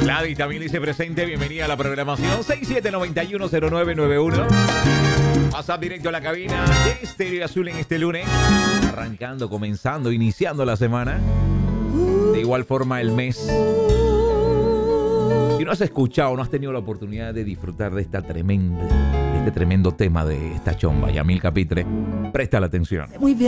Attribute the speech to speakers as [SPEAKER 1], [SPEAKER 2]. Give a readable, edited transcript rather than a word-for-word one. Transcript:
[SPEAKER 1] Gladys también dice presente, bienvenida a la programación 67910991. WhatsApp directo a la cabina de Estéreo Azul en este lunes, arrancando, comenzando, iniciando la semana. De igual forma el mes. Si no has escuchado, no has tenido la oportunidad de disfrutar de este tremendo tema de esta chomba, Yamil Capitre, presta la atención.
[SPEAKER 2] Muy bien.